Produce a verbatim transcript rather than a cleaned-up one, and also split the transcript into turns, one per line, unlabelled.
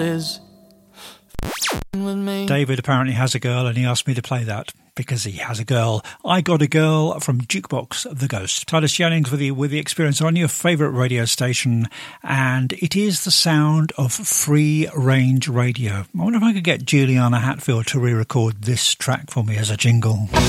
is with me.
David apparently has a girl and he asked me to play that because he has a girl. I Got a Girl from Jukebox The Ghost. Titus Jennings with you with the Experience on your favourite radio station, and it is the sound of free range radio. I wonder if I could get Juliana Hatfield to re-record this track for me as a jingle.